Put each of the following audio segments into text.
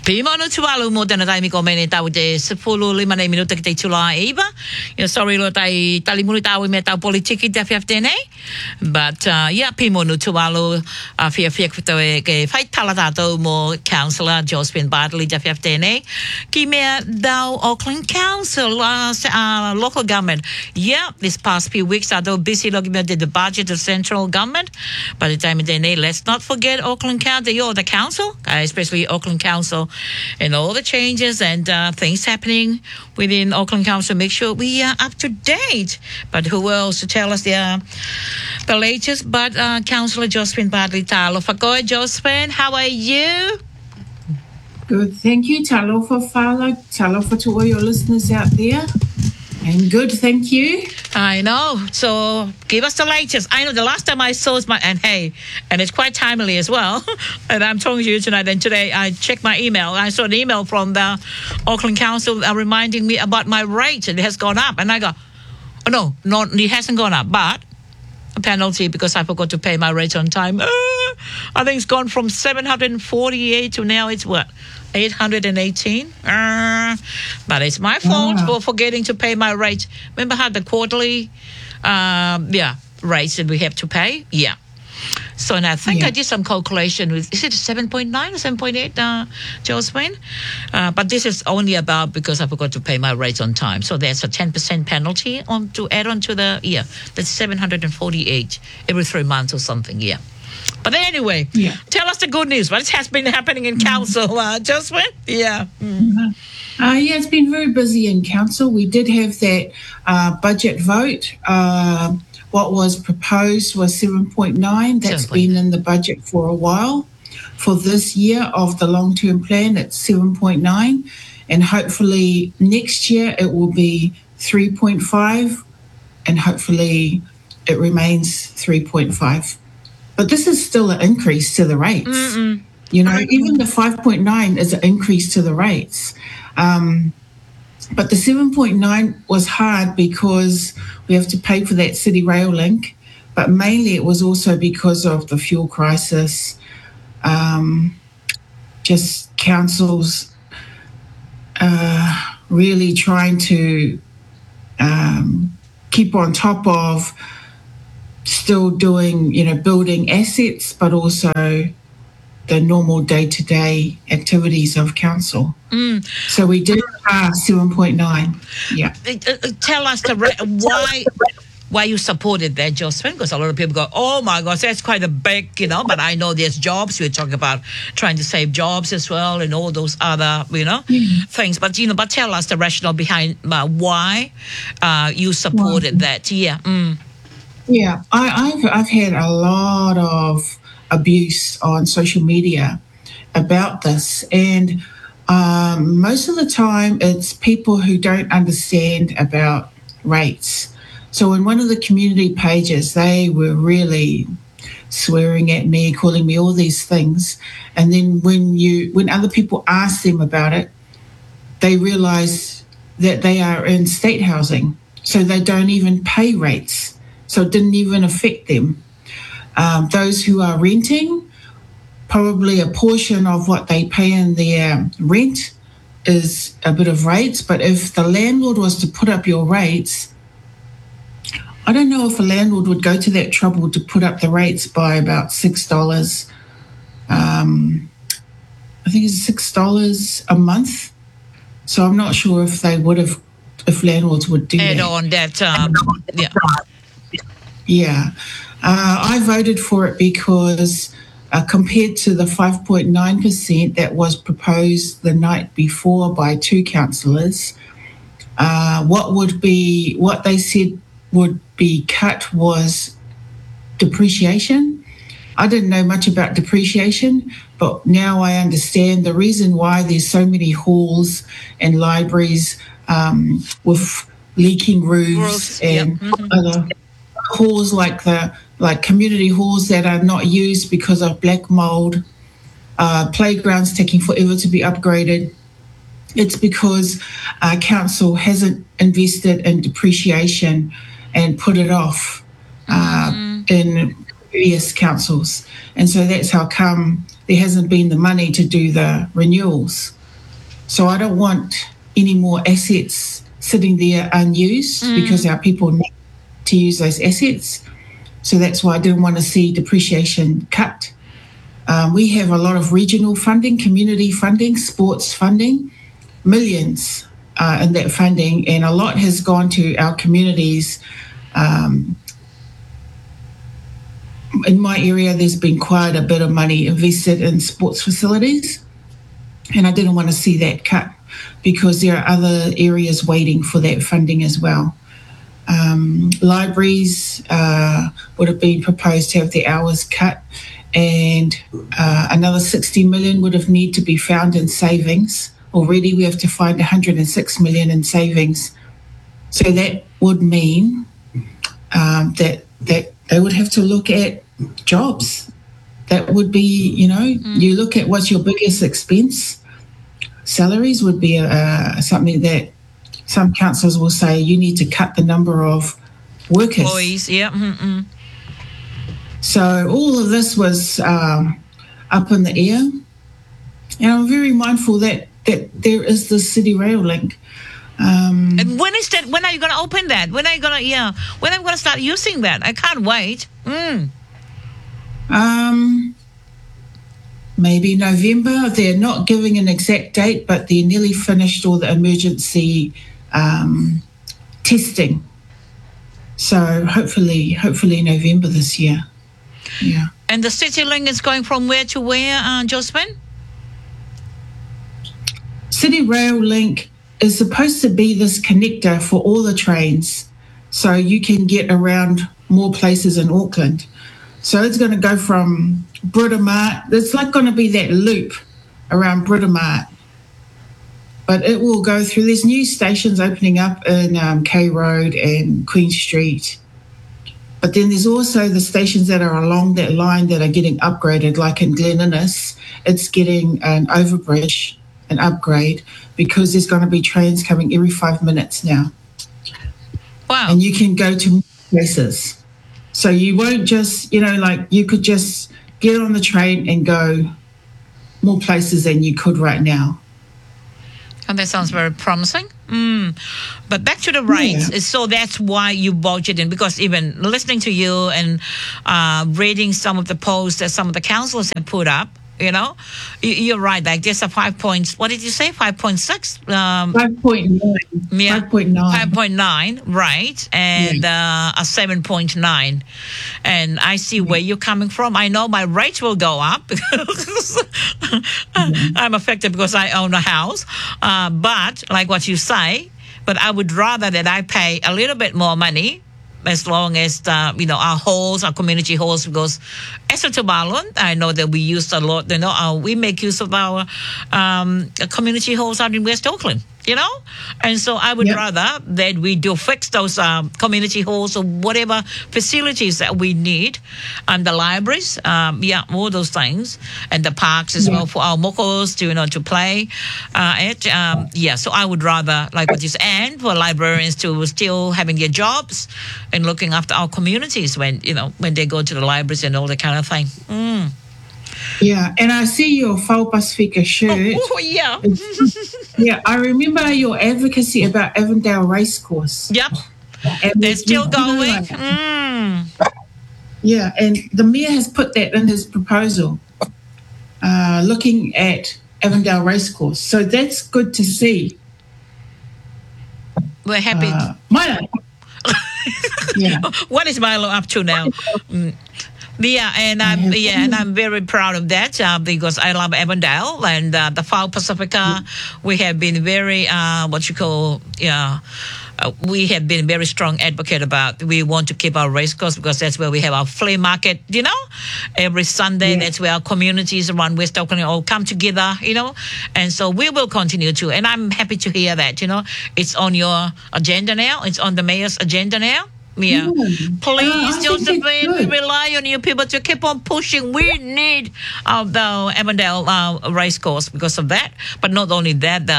Pima no tualu mo tana taimi ko mene tau te 15 minuta ki te tula iba. Sorry lo tai talimuri tau me tau politiki te fiaftene. But pimo no tualu fia kito ke fight tala tato mo councillor Josephine Bartley te fiaftene. Ki mea dau Auckland Council local government. This past few weeks I do busy looking at the budget of central government. By the time they let's not forget Auckland County, the council, especially Auckland Council. And all the changes and things happening within Auckland Council, make sure we are up to date. But who else to tell us the latest? But Councillor Josephine Bartley Talo. Whakaoi, Josephine, how are you? Good, thank you. Talofa Fala, talofa to all your listeners out there. I'm good, thank you. I know. So give us the latest. I know the last time I saw and it's quite timely as well. And I'm talking to you tonight. And today I checked my email. I saw an email from the Auckland Council reminding me about my rate. And it has gone up. And I go, oh, no, it hasn't gone up. But a penalty because I forgot to pay my rate on time. I think it's gone from 748 to now it's what? 818. But it's my fault for forgetting to pay my rate. Remember how the quarterly rates that we have to pay? Yeah. So now I think I did some calculation with, is it 7.9 or 7.8, Josephine? But this is only about because I forgot to pay my rate on time. So there's a 10% penalty to add on to the, that's 748 every 3 months or something, But anyway, tell us the good news. What has been happening in council, Josephine? It's been very busy in council. We did have that budget vote. What was proposed was 7.9. That's been in the budget for a while. For this year of the long-term plan, it's 7.9. And hopefully next year it will be 3.5. And hopefully it remains 3.5. But this is still an increase to the rates. Even the 5.9 is an increase to the rates. But the 7.9 was hard because we have to pay for that City Rail link. But mainly it was also because of the fuel crisis, just councils really trying to keep on top of still doing, building assets, but also the normal day-to-day activities of council. So we did pass 7.9. Tell us why you supported that, Josephine, because a lot of people go, oh my gosh, that's quite a big, but I know there's jobs. We're talking about trying to save jobs as well and all those other, things. But, but tell us the rationale behind why you supported that. I've had a lot of abuse on social media about this, and most of the time it's people who don't understand about rates. So in one of the community pages, they were really swearing at me, calling me all these things, and then when other people ask them about it, they realize that they are in state housing, so they don't even pay rates. So it didn't even affect them. Those who are renting, probably a portion of what they pay in their rent is a bit of rates. But if the landlord was to put up your rates, I don't know if a landlord would go to that trouble to put up the rates by about $6. I think it's $6 a month. So I'm not sure if they would have, if landlords would do that. On that, I voted for it because compared to the 5.9% that was proposed the night before by two councillors, what they said would be cut was depreciation. I didn't know much about depreciation, but now I understand the reason why there's so many halls and libraries with leaking roofs and other halls like community halls that are not used because of black mold, playgrounds taking forever to be upgraded. It's because council hasn't invested in depreciation and put it off in previous councils. And so that's how come there hasn't been the money to do the renewals. So I don't want any more assets sitting there unused because our people need to use those assets. So that's why I didn't want to see depreciation cut. We have a lot of regional funding, community funding, sports funding, millions in that funding, and a lot has gone to our communities. In my area, there's been quite a bit of money invested in sports facilities, and I didn't want to see that cut because there are other areas waiting for that funding as well. Libraries would have been proposed to have the hours cut, and another 60 million would have need to be found in savings. Already we have to find 106 million in savings. So that would mean that they would have to look at jobs. That would be, you look at what's your biggest expense. Salaries would be something that some councils will say you need to cut the number of workers. Employees, yeah. Mm-mm. So all of this was up in the air. And I'm very mindful that there is the City Rail link. And when is that? When are you going to open that? When are you going to? When am I going to start using that? I can't wait. Maybe November. They're not giving an exact date, but they're nearly finished all the emergency testing. So hopefully November this year. Yeah. And the City Link is going from where to where, Josephine? City Rail Link is supposed to be this connector for all the trains, so you can get around more places in Auckland. So it's going to go from Britomart. It's like going to be that loop around Britomart. But it will go through, there's new stations opening up in K Road and Queen Street. But then there's also the stations that are along that line that are getting upgraded, like in Glen Innes. It's getting an overbridge, an upgrade, because there's going to be trains coming every 5 minutes now. Wow. And you can go to places. So you won't just, you could just get on the train and go more places than you could right now. And that sounds very promising. But back to the rates. Yeah. So that's why you budget in, because even listening to you and reading some of the posts that some of the councillors have put up, you're right. Like there's a 5 points. What did you say? 5.6? 5.9. Yeah, 5.9. 5.9, right. And a 7.9. And I see where you're coming from. I know my rates will go up because I'm affected because I own a house. But like what you say, but I would rather that I pay a little bit more money as long as our halls, our community halls, because as a Tuvaluan, I know that we use a lot. We make use of our community halls out in West Auckland. And so I would rather that we do fix those community halls or whatever facilities that we need, and the libraries, all those things, and the parks as well for our mokos to play at. So I would rather, like what you said, and for librarians to still having their jobs and looking after our communities when they go to the libraries and all that kind of thing. Yeah, and I see your Fau Pacifica shirt. Oh, yeah. Yeah, I remember your advocacy about Avondale Racecourse. Yep. They're still going. Yeah, and the Mayor has put that in his proposal, looking at Avondale Racecourse. So that's good to see. We're happy. Milo. Yeah. What is Milo up to now? And I'm very proud of that because I love Avondale and the Fau Pacifica. We have been very we have been very strong advocate about. We want to keep our race course because that's where we have our flea market. Every Sunday. Yeah. That's where our communities around West Auckland all come together. And so we will continue to. And I'm happy to hear that. It's on your agenda now. It's on the mayor's agenda now. Yeah. Please, Josephine, rely on you people to keep on pushing. We need the Avondale race course because of that. But not only that,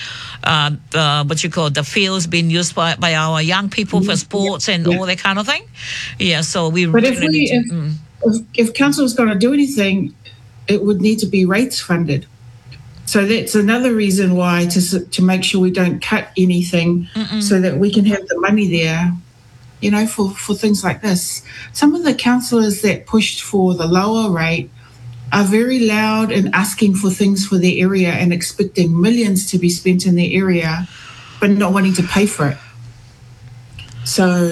the fields being used by our young people for sports and all that kind of thing. Yeah, so we but really need to. If council is going to do anything, it would need to be rates funded. So that's another reason why to make sure we don't cut anything so that we can have the money there, for things like this. Some of the councillors that pushed for the lower rate are very loud in asking for things for their area and expecting millions to be spent in their area, but not wanting to pay for it. So,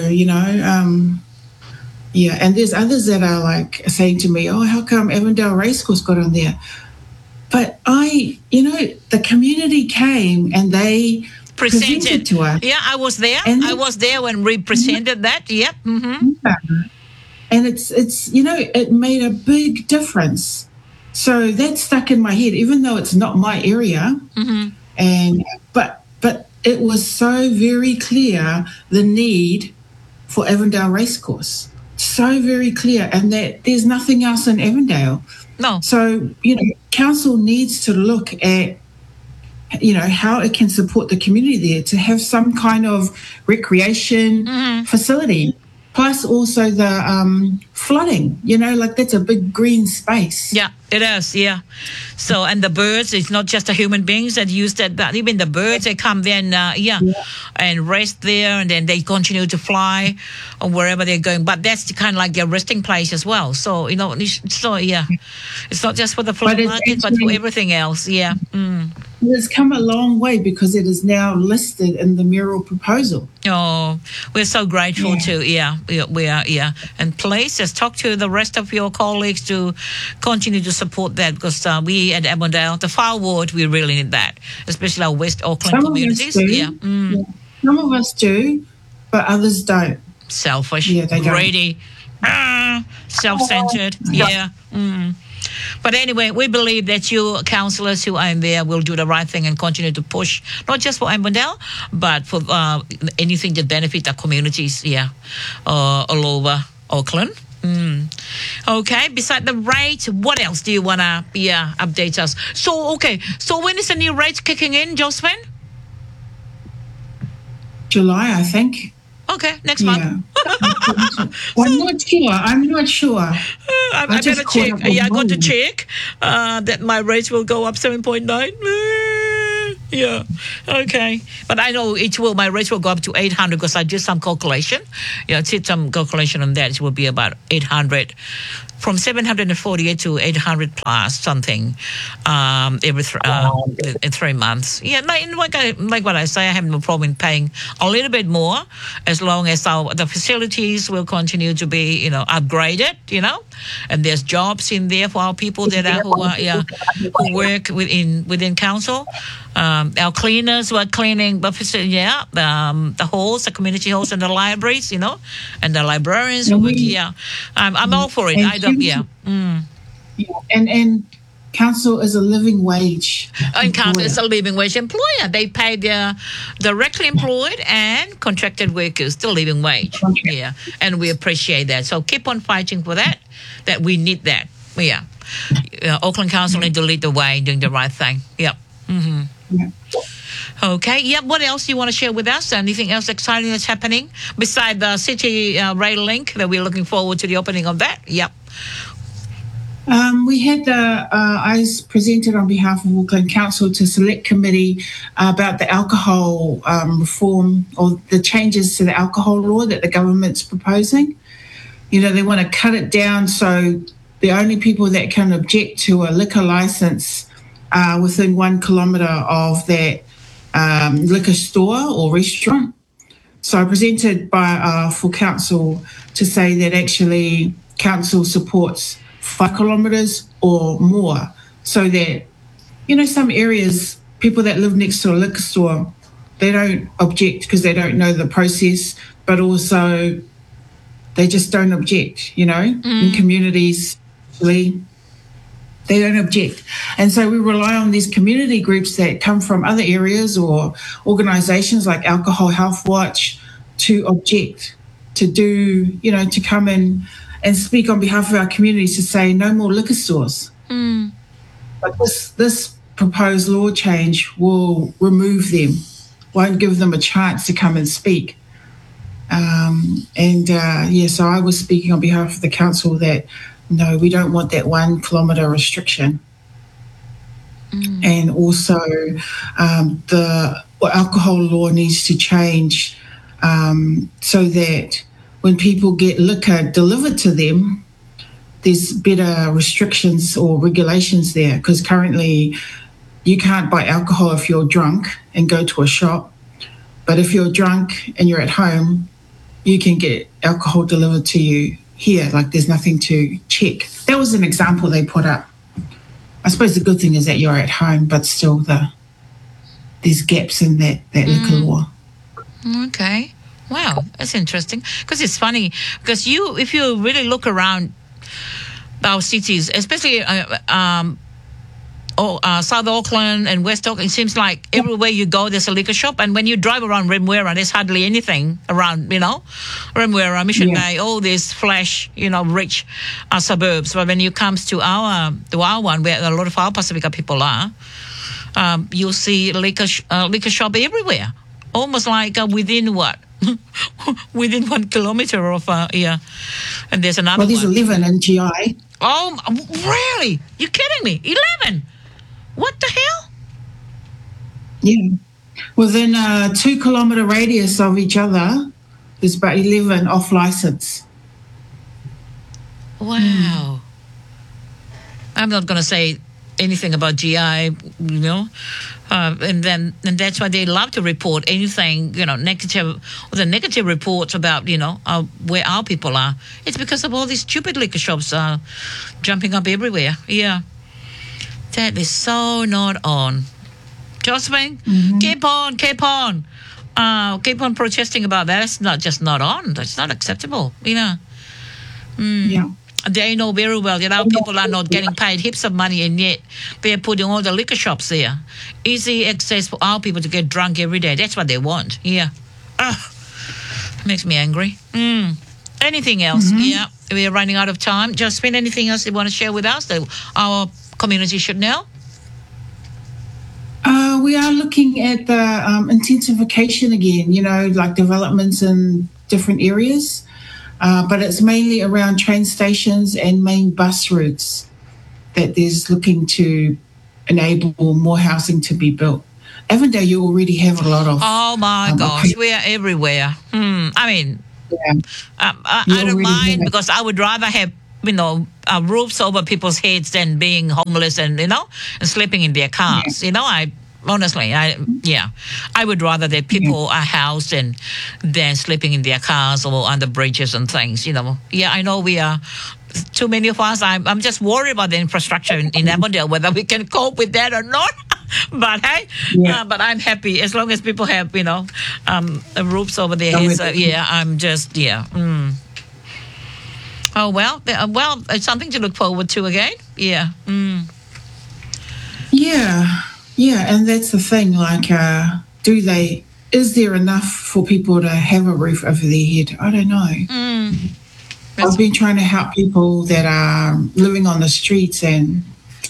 and there's others that are like saying to me, oh, how come Avondale Racecourse got on there? But the community came and they presented to us. Yeah, I was there. I was there when we presented that. Yep. Mm-hmm. And it's it made a big difference. So that stuck in my head, even though it's not my area. And but it was so very clear the need for Avondale Racecourse. So very clear, and that there's nothing else in Avondale. No. So, council needs to look at, how it can support the community there to have some kind of recreation facility. Plus also the flooding, that's a big green space. Yeah, it is, yeah. So, and the birds, it's not just the human beings that use that even the birds, they come there and rest there, and then they continue to fly or wherever they're going. But that's kind of like their resting place as well. So, it's not just for the flower market, but for everything else, yeah. It's come a long way because it is now listed in the mayoral proposal. Oh, we're so grateful too. Yeah, we are. Yeah, and please just talk to the rest of your colleagues to continue to support that, because we at Avondale, the Far Ward, we really need that, especially our West Auckland communities. Yeah. Some of us do, but others don't. Selfish, greedy, self-centered. Yeah. But anyway, we believe that you councillors who are in there will do the right thing and continue to push, not just for Avondale, but for anything that benefits our communities, all over Auckland. Okay, beside the rate, what else do you want to update us? So when is the new rate kicking in, Josephine? July, I think. Okay, next month. I'm not sure. I better check. I got to check that my rates will go up 7.9. Yeah, okay. But I know my rates will go up to 800 because I did some calculation. I did some calculation on that. It will be about 800. From 748 to 800 plus something every 3 months. Yeah, like what I say, I have no problem in paying a little bit more as long as the facilities will continue to be, upgraded, and there's jobs in there for our people who work within council. Our cleaners were cleaning the halls, the community halls, and the libraries, and the librarians who work here. I'm all for it. And council is a living wage. And council is a living wage employer. They pay their directly employed and contracted workers the living wage. Yeah, and we appreciate that. So keep on fighting for that. That we need that. Yeah, Auckland Council need to lead the way, doing the right thing. Yep. Yeah. Okay. Yep. What else do you want to share with us? Anything else exciting that's happening beside the City Rail Link that we're looking forward to the opening of that? Yep. We had I presented on behalf of Auckland Council to Select Committee about the alcohol reform or the changes to the alcohol law that the government's proposing. They want to cut it down so the only people that can object to a liquor license are within 1 kilometre of that liquor store or restaurant. So I presented for council to say that actually council supports 5 kilometres or more, so that some areas, people that live next to a liquor store, they don't object because they don't know the process, but also they just don't object. In communities, they don't object. And so we rely on these community groups that come from other areas or organisations like Alcohol Health Watch to object, to do, to come in and speak on behalf of our communities to say no more liquor stores. But this proposed law change will remove them, won't give them a chance to come and speak. So I was speaking on behalf of the council that no, we don't want that 1 kilometre restriction. And also, the alcohol law needs to change so that when people get liquor delivered to them, there's better restrictions or regulations there. Because currently, you can't buy alcohol if you're drunk and go to a shop. But if you're drunk and you're at home, you can get alcohol delivered to you here. Like there's nothing to check. That was an example they put up. I suppose the good thing is that you're at home, but still there's gaps in that liquor law. Okay. Wow, that's interesting. Because it's funny, because if you really look around our cities, especially South Auckland and West Auckland, it seems like everywhere you go, there's a liquor shop. And when you drive around Remuera, there's hardly anything around, Remuera, Mission Bay, all these flash, rich suburbs. But when you comes to our one, where a lot of our Pacifica people are, you'll see liquor shop everywhere. Almost like within what? Within 1 kilometer of, And there's another one. Well, there's 11 in GI. Oh, really? You're kidding me? 11? What the hell? Yeah. Within a 2 kilometre radius of each other, there's about 11 off licence. Wow. I'm not going to say anything about GI, and that's why they love to report anything, negative reports about, where our people are. It's because of all these stupid liquor shops jumping up everywhere. Yeah. That is so not on. Josephine, keep on. Keep on protesting about that. It's not just not on. That's not acceptable, Yeah. They know very well that our people are not getting paid heaps of money, and yet they're putting all the liquor shops there. Easy access for our people to get drunk every day. That's what they want. Yeah. Makes me angry. Anything else? Yeah. We're running out of time. Josephine, anything else you want to share with us that our community should know? We are looking at the intensification again, like developments in different areas. But it's mainly around train stations and main bus routes that there's looking to enable more housing to be built. Avondale, you already have a lot of... Oh, my gosh, we are everywhere. I mean, I don't mind because I would rather have, roofs over people's heads than being homeless and, and sleeping in their cars. Yeah. Honestly, I would rather that people are housed than sleeping in their cars or under bridges and things, Yeah, I know we are, too many of us, I'm just worried about the infrastructure in Avondale, whether we can cope with that or not. But hey, but I'm happy as long as people have, roofs over their heads. I'm just, Oh, well, it's something to look forward to again. Yeah. Yeah, and that's the thing, like, is there enough for people to have a roof over their head? I don't know. I've been trying to help people that are living on the streets, and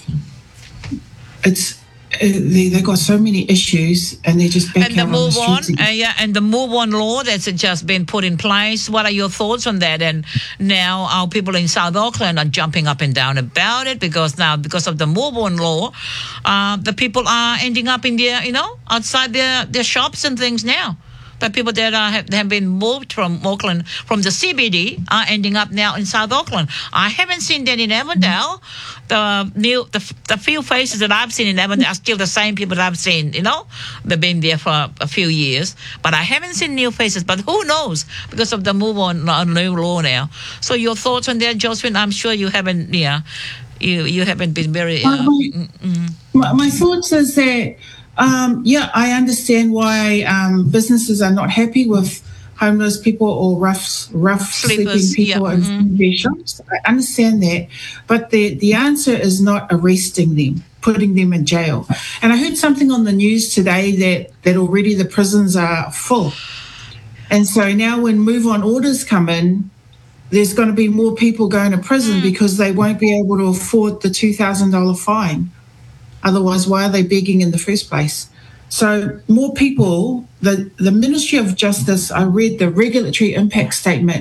they've got so many issues, and they're just back out on the streets again. And the Move On law that's just been put in place. What are your thoughts on that? And now our people in South Auckland are jumping up and down about it because of the Move On law, the people are ending up in their, outside their shops and things now. The people that have been moved from Auckland, from the CBD, are ending up now in South Auckland. I haven't seen that in Avondale. The few faces that I've seen in Avondale are still the same people that I've seen, They've been there for a few years. But I haven't seen new faces. But who knows? Because of the Move On new law now. So your thoughts on that, Josephine? I'm sure you haven't, you haven't been very... My thoughts is that... I understand why businesses are not happy with homeless people or rough sleeping people in their shops. I understand that. But the answer is not arresting them, putting them in jail. And I heard something on the news today that already the prisons are full. And so now when Move On orders come in, there's going to be more people going to prison because they won't be able to afford the $2,000 fine. Otherwise, why are they begging in the first place? So more people, the Ministry of Justice, I read the regulatory impact statement,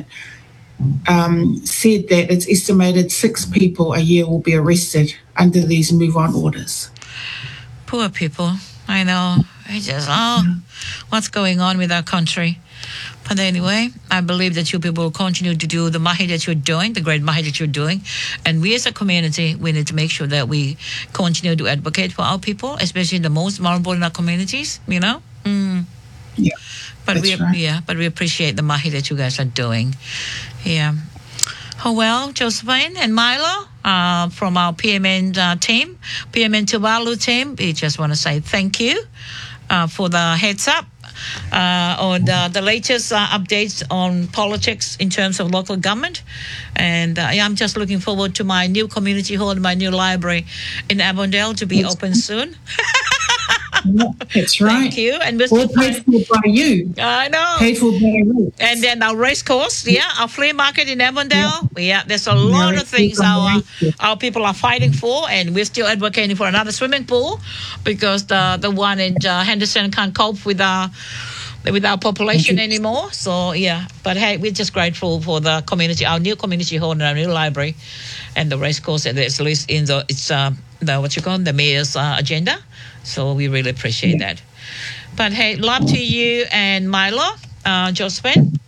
said that it's estimated 6 people a year will be arrested under these Move On orders. Poor people. I know. I just, what's going on with our country? But anyway, I believe that you people will continue to do the mahi that you're doing, the great mahi that you're doing. And we as a community, we need to make sure that we continue to advocate for our people, especially the most vulnerable in our communities, you know? Yeah. But right. but we appreciate the mahi that you guys are doing. Yeah. Oh, well, Josephine and Milo, from our PMN team, PMN Tuvalu team, we just want to say thank you for the heads up on the latest updates on politics in terms of local government. And I'm just looking forward to my new community hall, my new library in Avondale to be open soon. That's right. Thank you. And we're all paid for by you. I know. Paid for by you. And then our race course, our flea market in Avondale. Yeah, there's a lot of things our people are fighting for, and we're still advocating for another swimming pool because the one in Henderson can't cope with our population anymore. So but hey, we're just grateful for the community, our new community hall and our new library, and the race course, and it's at least in the mayor's agenda. So we really appreciate that. But hey, love to you and Milo, Josephine.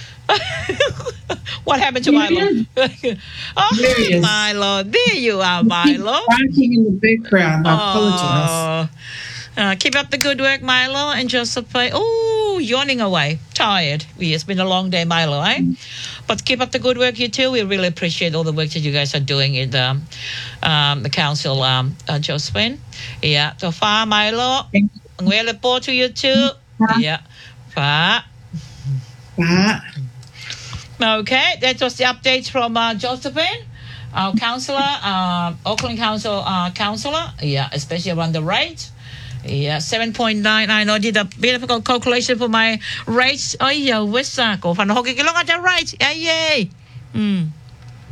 What happened to Milo? There Milo, there you are, Milo. Barking in the background. I apologize. Keep up the good work, Milo and Josephine. Oh, yawning away, tired. It's been a long day, Milo, eh? But keep up the good work, you too. We really appreciate all the work that you guys are doing in the council, Josephine. Yeah, so far, Milo. We report to you too. Yeah, far. Okay, that was the updates from Josephine, our councillor, Auckland Council councillor. Yeah, especially around the rate. Yeah, 7.9. I know, did a bit of a calculation for my rates. Oh, yeah, what's that? Go for the hockey. Look at the rates. Yeah, yay.